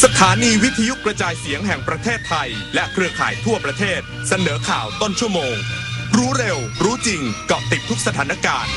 สถานีวิทยุกระจายเสียงแห่งประเทศไทยและเครือข่ายทั่วประเทศเสนอข่าวต้นชั่วโมงรู้เร็วรู้จริงเกาะติดทุกสถานการณ์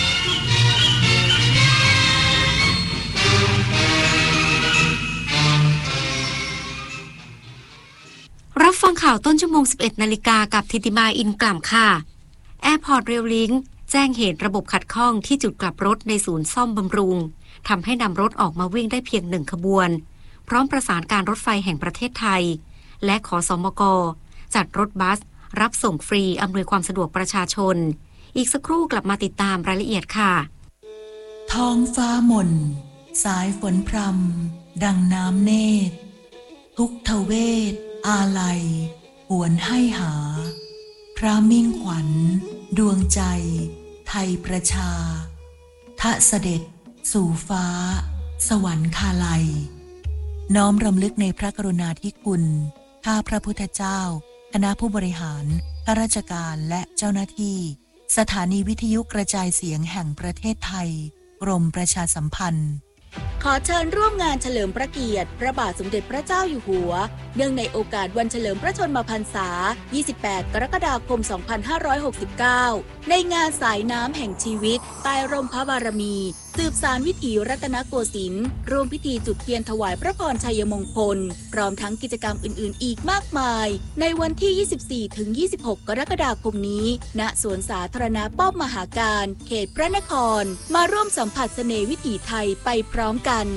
รับฟังข่าวต้นชั่วโมง 11 นาฬิกากับธิติมาอินกล่ำค่ะ Airport Rail Link แจ้งเหตุระบบขัดข้องที่จุดกลับรถในศูนย์ซ่อมบำรุงทำให้นำรถออกมาวิ่งได้เพียง1ขบวนพร้อมประสานการรถไฟแห่งประเทศไทยและขสมก.จัดรถบัสรับส่งฟรีอำนวยความสะดวกประชาชนอีกสักครู่กลับมาติดตามรายละเอียดค่ะท้องฟ้าหม่นสายฝนพรำดังน้ำเนตรทุกทเวทอาลัยหวนให้หาพระมิ่งขวัญดวงใจไทยประชาทะเสด็จสู่ฟ้าสวรรคาลัยน้อมรำลึกในพระกรุณาธิคุณข้าพระพุทธเจ้าคณะผู้บริหารข้าราชการและเจ้าหน้าที่สถานีวิทยุกระจายเสียงแห่งประเทศไทยกรมประชาสัมพันธ์ขอเชิญร่วมงานเฉลิมพระเกียรติพระบาทสมเด็จพระเจ้าอยู่หัวเนื่องในโอกาสวันเฉลิมพระชนมพรรษา 28 กรกฎาคม 2569 ในงานสายน้ำแห่งชีวิตใต้ร่มพระบารมีสืบสานวิถีรัตนโกสินทร์ร่วมพิธีจุดเทียนถวายพระพรชัยมงคลพร้อมทั้งกิจกรรมอื่นๆอีกมากมายในวันที่ 24-26 กรกฎาคมนี้ณสวนสาธารณะป้อมมหาการเขตพระนครมาร่วมสัมผัสเสน่ห์วิถีไทยไปพร้อมกัน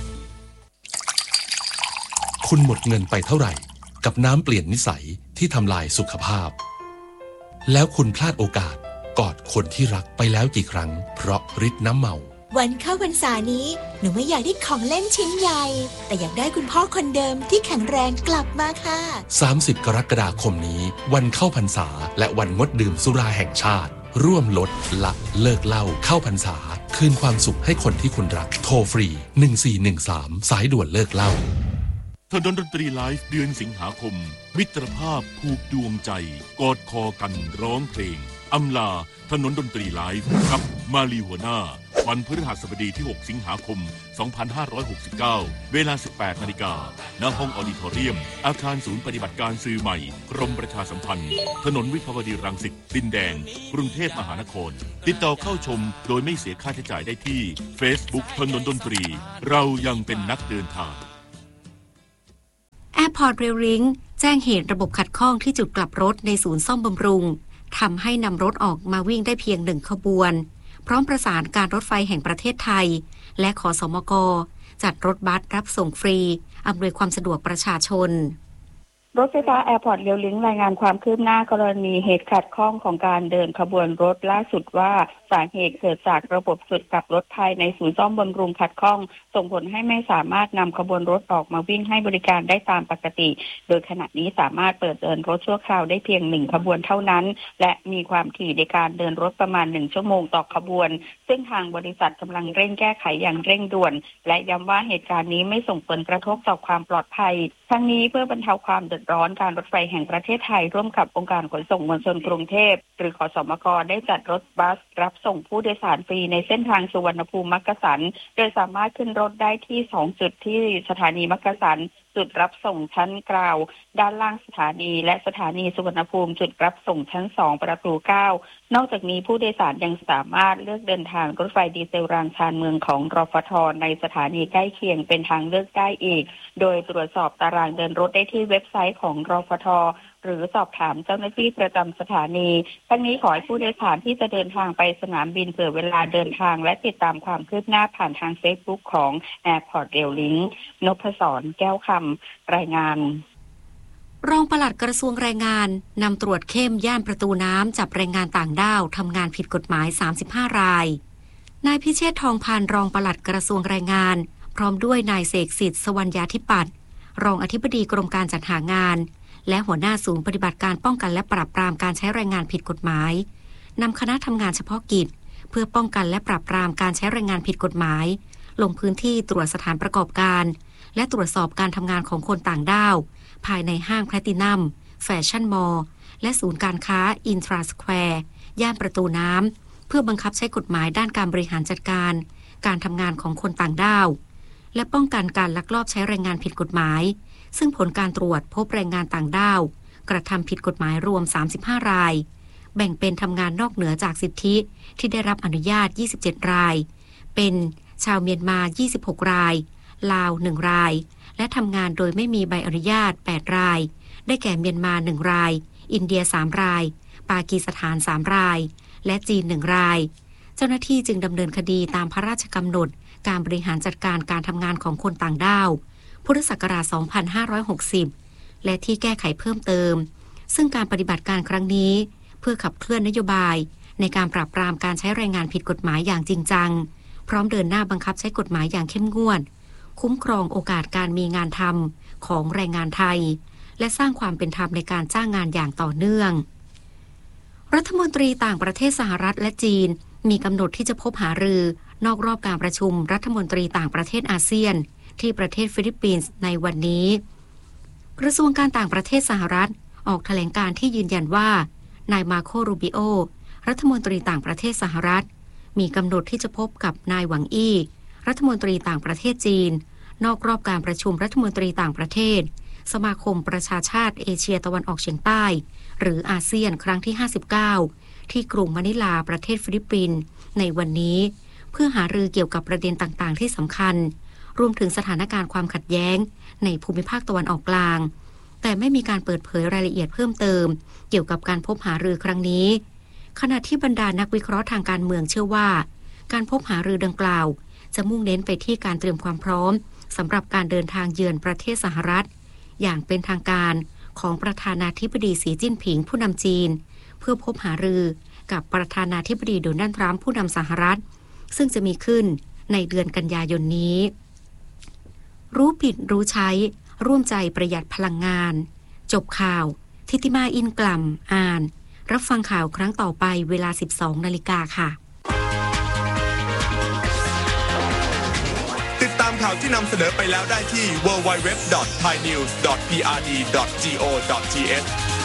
คุณหมดเงินไปเท่าไหร่กับน้ำเปลี่ยนนิสัยที่ทำลายสุขภาพแล้วคุณพลาดโอกาสกอดคนที่รักไปแล้วกี่ครั้งเพราะฤทธิ์น้ำเมาวันเข้าพรรษานี้หนูไม่อยากได้ของเล่นชิ้นใหญ่แต่อยากได้คุณพ่อคนเดิมที่แข็งแรงกลับมาค่ะ 30 กรกฎาคมนี้วันเข้าพรรษาและวันงดดื่มสุราแห่งชาติร่วมลดละเลิกเหล้าเข้าพรรษาคืนความสุขให้คนที่คุณรักโทรฟรี1413สายด่วนเลิกเหล้าถนนดนตรีไลฟ์เดือนสิงหาคมมิตรภาพผูกดวงใจกอดคอกันร้องเพลงอำลาถนนดนตรีไลฟ์กับมาลีหัวหน้าวันพฤหัสบดีที่6สิงหาคม2569เวลา 18 นาฬิกาณห้องออดิทอเรียมอาคารศูนย์ปฏิบัติการสื่อใหม่กรมประชาสัมพันธ์ถนนวิภาวดีรังสิตดินแดงกรุงเทพมหานครติดต่อเข้าชมโดยไม่เสียค่าใช้จ่ายได้ที่ Facebook ถนนดนตรีเรายังเป็นนักเดินทาง Airport Rail Link แจ้งเหตุระบบขัดข้องที่จุดกลับรถในศูนย์ซ่อมบำรุงทำให้นำรถออกมาวิ่งได้เพียง1ขบวนพร้อมประสานการรถไฟแห่งประเทศไทยและขสมก.จัดรถบัสรับส่งฟรีอำนวยความสะดวกประชาชนรถไฟฟ้า Airport Rail Link รายงานความคืบหน้ากรณีเหตุขัดข้องของการเดินขบวนรถล่าสุดว่าสาเหตุเกิดจากระบบจุดกลับรถภายในศูนย์ซ่อมบำรุงขัดข้องส่งผลให้ไม่สามารถนำขบวนรถออกมาวิ่งให้บริการได้ตามปกติโดยขณะนี้สามารถเปิดเดินรถชั่วคราวได้เพียง1ขบวนเท่านั้นและมีความถี่ในการเดินรถประมาณ1ชั่วโมงต่อขบวนซึ่งทางบริษัทกำลังเร่งแก้ไขอย่างเร่งด่วนและย้ำว่าเหตุการณ์นี้ไม่ส่งผลกระทบต่อความปลอดภัยทั้งนี้เพื่อบรรเทาความเดือดร้อนการรถไฟแห่งประเทศไทยร่วมกับองค์การขนส่งมวลชนกรุงเทพหรือขสมก.ได้จัดรถบัสรับส่งผู้โดยสารฟรีในเส้นทางสุวรรณภูมิมักกะสันโดยสามารถขึ้นรถได้ที่2จุดที่สถานีมักกะสันจุดรับส่งชั้นกลางด้านล่างสถานีและสถานีสุวรรณภูมิจุดรับส่งชั้น2ประตู9นอกจากนี้ผู้โดยสารยังสามารถเลือกเดินทางรถไฟดีเซลรางชานเมืองของรฟท.ในสถานีใกล้เคียงเป็นทางเลือกได้อีกโดยตรวจสอบตารางเดินรถได้ที่เว็บไซต์ของรฟท.หรือสอบถามเจ้าหน้าที่ประจำสถานีทั้งนี้ขอให้ผู้โดยสารที่จะเดินทางไปสนามบินเผื่อเวลาเดินทางและติดตามความคืบหน้าผ่านทาง Facebook ของ Airport Rail Link นพศรแก้วคำรายงานรองปลัดกระทรวงแรงงานนำตรวจเข้มย่านประตูน้ำจับแรงงานต่างด้าวทำงานผิดกฎหมาย35รายนายพิเชษฐ์ทองพานรองปลัดกระทรวงแรงงานพร้อมด้วยนายเสกสิทธิ์สวรรยาธิปัตย์รองอธิบดีกรมการจัดหางานและหัวหน้าศูนย์ปฏิบัติการป้องกันและปราบปรามการใช้แรงงานผิดกฎหมายนำคณะทำงานเฉพาะกิจเพื่อป้องกันและปราบปรามการใช้แรงงานผิดกฎหมายลงพื้นที่ตรวจสถานประกอบการและตรวจสอบการทำงานของคนต่างด้าวภายในห้างแพลตินัมแฟชั่นมอลล์และศูนย์การค้าอินทราสแควร์ย่านประตูน้ำเพื่อบังคับใช้กฎหมายด้านการบริหารจัดการการทำงานของคนต่างด้าวและป้องกันการลักลอบใช้แรงงานผิดกฎหมายซึ่งผลการตรวจพบแรงงานต่างด้าวกระทำผิดกฎหมายรวม35รายแบ่งเป็นทำงานนอกเหนือจากสิทธิที่ได้รับอนุญาต27รายเป็นชาวเมียนมา26รายลาว1รายและทำงานโดยไม่มีใบอนุญาต8รายได้แก่เมียนมา1รายอินเดีย3รายปากีสถาน3รายและจีน1รายเจ้าหน้าที่จึงดำเนินคดีตามพระราชกำหนดการบริหารจัดการการทำงานของคนต่างด้าวพุทธศักราช2560และที่แก้ไขเพิ่มเติมซึ่งการปฏิบัติการครั้งนี้เพื่อขับเคลื่อนนโยบายในการปราบปรามการใช้แรงงานผิดกฎหมายอย่างจริงจังพร้อมเดินหน้าบังคับใช้กฎหมายอย่างเข้มงวดคุ้มครองโอกาสการมีงานทำของแรงงานไทยและสร้างความเป็นธรรมในการจ้างงานอย่างต่อเนื่องรัฐมนตรีต่างประเทศสหรัฐและจีนมีกำหนดที่จะพบหารือนอกรอบการประชุมรัฐมนตรีต่างประเทศอาเซียนที่ประเทศฟิลิปปินส์ในวันนี้กระทรวงการต่างประเทศสหรัฐออกแถลงการที่ยืนยันว่านายมาโค รูบิโอรัฐมนตรีต่างประเทศสหรัฐมีกำหนดที่จะพบกับนายหวังอี้รัฐมนตรีต่างประเทศจีนนอกรอบการประชุมรัฐมนตรีต่างประเทศสมาคมประชาชาติเอเชียตะวันออกเฉียงใต้หรืออาเซียนครั้งที่59ที่กรุงมะนิลาประเทศฟิลิปปินส์ในวันนี้เพื่อหารือเกี่ยวกับประเด็นต่างๆที่สำคัญรวมถึงสถานการณ์ความขัดแย้งในภูมิภาคตะวันออกกลางแต่ไม่มีการเปิดเผยรายละเอียดเพิ่มเติมเกี่ยวกับการพบหารือครั้งนี้ขณะที่บรรดานักวิเคราะห์ทางการเมืองเชื่อว่าการพบหารือดังกล่าวจะมุ่งเน้นไปที่การเตรียมความพร้อมสำหรับการเดินทางเยือนประเทศสหรัฐอย่างเป็นทางการของประธานาธิบดีสีจิ้นผิงผู้นำจีนเพื่อพบหารือกับประธานาธิบดีโดนัลด์ทรัมป์ผู้นำสหรัฐซึ่งจะมีขึ้นในเดือนกันยายนนี้รู้ผิดรู้ใช้ร่วมใจประหยัดพลังงานจบข่าวทิติมาอินกล่ำอ่านรับฟังข่าวครั้งต่อไปเวลา 12:00 น.ค่ะติดตามข่าวที่นำเสนอไปแล้วได้ที่ www.thainews.prd.go.th